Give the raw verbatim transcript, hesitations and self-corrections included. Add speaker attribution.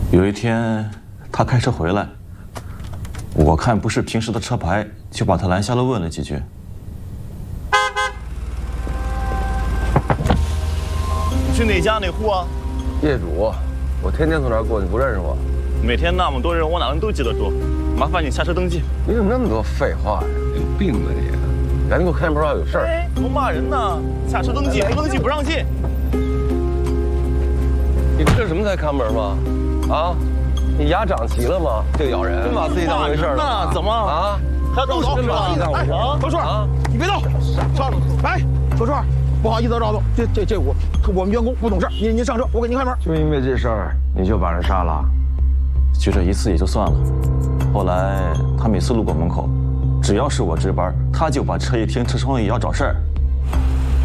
Speaker 1: 有一天，他开车回来，我看不是平时的车牌，就把他拦下了，问了几句。
Speaker 2: 是哪家哪户啊？
Speaker 3: 业主，我天天从这儿过，你不认识我？
Speaker 2: 每天那么多人，我哪能都记得住？麻烦你下车登记。
Speaker 3: 你怎么那么多废话呀？
Speaker 4: 有病吧你！
Speaker 3: 赶紧给我看门啊，有事儿。
Speaker 2: 哎，怎么骂人呢？下车登记，不登记不让进。
Speaker 3: 你这什么才看门吗？啊？你牙长齐了吗？就咬人，真把自己当回事了？
Speaker 2: 那怎么
Speaker 3: 啊？
Speaker 2: 还要动手？
Speaker 3: 真把自己当回事啊？
Speaker 5: 周顺
Speaker 3: 啊，
Speaker 5: 你别动，上来，周顺，不好意思，赵总，这这这我我们员工不懂事，您您上车，我给您开门。
Speaker 3: 就因为这事儿，你就把人杀了？
Speaker 1: 就这一次也就算了，后来他每次路过门口，只要是我值班，他就把车一停，车窗也要找事儿。